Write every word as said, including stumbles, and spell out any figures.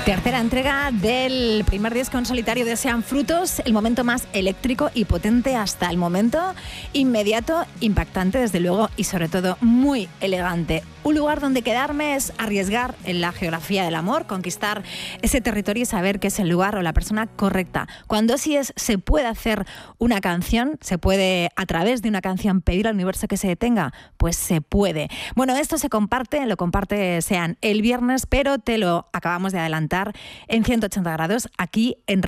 Tercera entrega del primer disco en solitario de Sean Frutos, el momento más eléctrico y potente hasta el momento, inmediato, impactante desde luego y sobre todo muy elegante. Un lugar donde quedarme es arriesgar en la geografía del amor, conquistar ese territorio y saber que es el lugar o la persona correcta. Cuando así es, se puede hacer una canción, se puede a través de una canción pedir al universo que se detenga, pues se puede. Bueno, esto se comparte, lo comparte Sean el viernes, pero te lo acabamos de adelantar en ciento ochenta grados aquí en